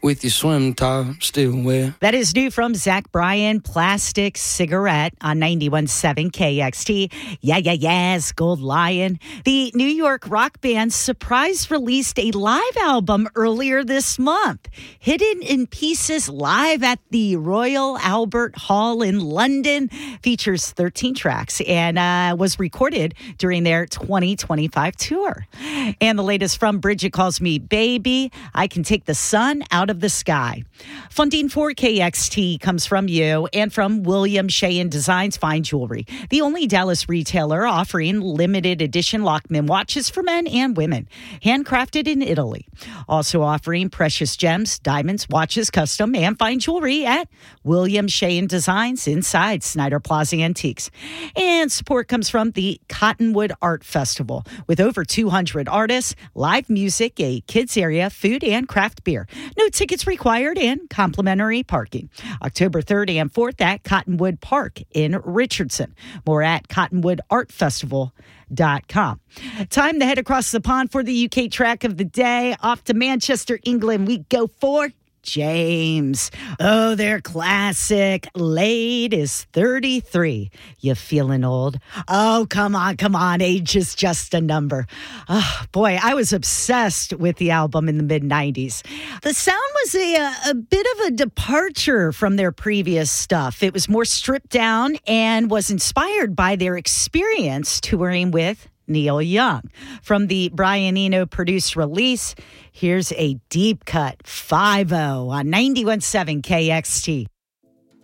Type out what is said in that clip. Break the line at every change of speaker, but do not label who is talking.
with your swim top still wet.
That is new from Zach Bryan, Plastic Cigarette on 91.7 KXT. Yes, Gold Lion. The New York rock band surprise released a live album earlier this month. Hidden in Pieces live at the Royal Albert Hall in London features 13 tracks and was recorded during their 2025 tour. And the latest from Bridget Calls Me Baby, I Can Take the Sun Out of the Sky. Funding for KXT comes from you and from William Sheehan Designs Fine Jewelry, the only Dallas retailer offering limited edition Lockman watches for men and women, handcrafted in Italy. Also offering precious gems, diamonds, watches, custom, and fine jewelry at William Sheehan Designs inside Snyder Plaza Antiques. And support comes from the Cottonwood Art Festival with over 200 artists, live music, a kids area, food, and craft beer. No tickets required and complimentary parking. October 3rd and 4th at Cottonwood Park in Richardson. More at cottonwoodartfestival.com. Time to head across the pond for the UK track of the day. Off to Manchester, England, we go for James. Oh, their classic. Late is 33. You feeling old? Oh, come on. Age is just a number. Oh, boy, I was obsessed with the album in the mid-90s. The sound was a bit of a departure from their previous stuff. It was more stripped down and was inspired by their experience touring with Neil Young. From the Brian Eno produced release, here's a deep cut 5-0 on 91.7 KXT.